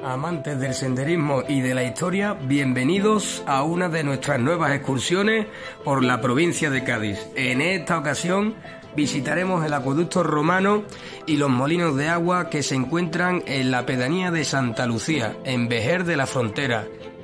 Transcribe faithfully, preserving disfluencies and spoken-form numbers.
Amantes del senderismo y de la historia, bienvenidos a una de nuestras nuevas excursiones por la provincia de Cádiz. En esta ocasión visitaremos el acueducto romano y los molinos de agua que se encuentran en la pedanía de Santa Lucía, en Vejer de la Frontera,